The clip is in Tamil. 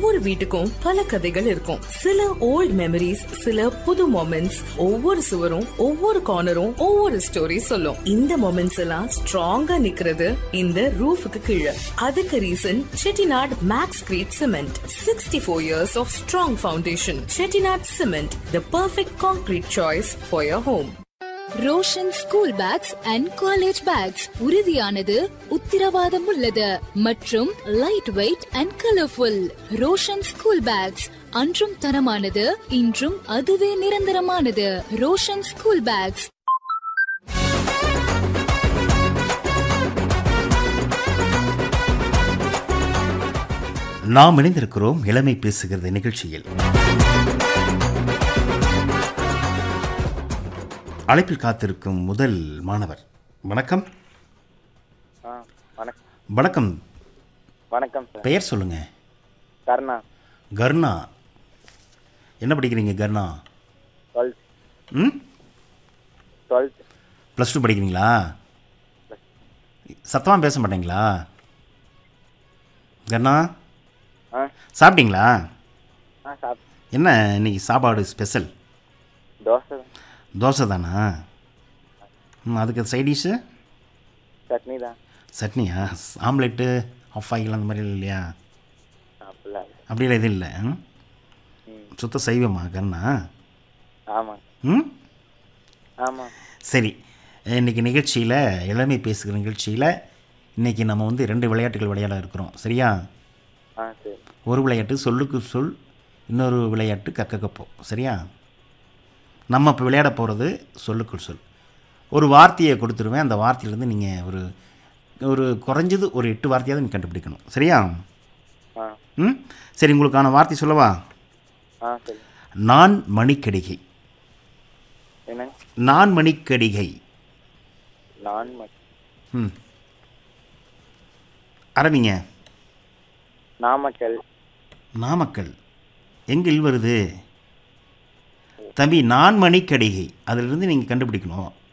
ஒவ்வொரு வீட்டுக்கும் பல கதைகள் இருக்கும். சில ஓல்ட் மெமரிஸ், சில புது மொமெண்ட்ஸ். ஒவ்வொரு சுவரும் ஒவ்வொரு கார்னரும் ஒவ்வொரு ஸ்டோரி சொல்லும். இந்த மொமெண்ட்ஸ் எல்லாம் ஸ்ட்ராங்கா நிக்கிறது இந்த ரூஃபுக்கு கீழே. அதுக்கு reason Chettinad maths greet cement. 64 years of strong foundation. Chettinad Cement, the perfect concrete choice for your home. Roshan school packs and college bags உறுதியானது, உத்திரவாதம் உள்ளது மற்றும் light weight and colourful. Roshan school packs அன்றும் தரமானது, இன்றும் அதுவே நிரந்தரமானது. Roshan school packs. நாம் இணைந்திருக்கிறோம் இளமை பேசுகிறது நிகழ்ச்சியில். அழைப்பில் காத்திருக்கும் முதல் மாணவர். வணக்கம். வணக்கம். வணக்கம் சார். பெயர் சொல்லுங்க. கர்ணா. கர்ணா, என்ன படிக்கிறீங்க கர்ணா? 12th. +2 படிக்கிறீங்களா? சத்தமாக பேச மாட்டீங்களா கர்ணா? சாப்பிட்டீங்களா? என்ன இன்னைக்கு சாப்பாடு ஸ்பெஷல்? தோசை தானா? அதுக்கு சைடிஷு சட்னி தான். சட்னியா? ஆம்லெட்டு, ஆஃப் ஆயில் அந்த மாதிரி இல்லையா? அப்படிலாம் எதுவும் இல்லை. சுத்த சைவமா கண்ணா? ஆமாம். ஆமாம். சரி, இன்றைக்கி நிகழ்ச்சியில், இளமை பேசுகிற நிகழ்ச்சியில் இன்றைக்கி நம்ம வந்து 2 விளையாட்டுகள் விளையாட இருக்கிறோம். சரியா? சரி. ஒரு விளையாட்டு சொல்லுக்கு சொல், இன்னொரு விளையாட்டு கக்கப்போ. சரியா? நம்ம இப்போ விளையாட போகிறது சொல்லுக்குள் சொல். ஒரு வார்த்தையை கொடுத்துருவேன். அந்த வார்த்தையிலேருந்து நீங்கள் ஒரு குறைஞ்சது ஒரு 8 வார்த்தையாவது நீங்கள் கண்டுபிடிக்கணும். சரியா? சரி, உங்களுக்கான வார்த்தை சொல்லவா? நான் மணிக்கடிகை. நான் மணிக்கடிகை. ஆரம்பிங்க. நாமக்கல். நாமக்கல் எங்கில் வருது தம்பி? நான் மணிக்கடிகை, அதிலிருந்து நீங்கள் கண்டுபிடிக்கணும்.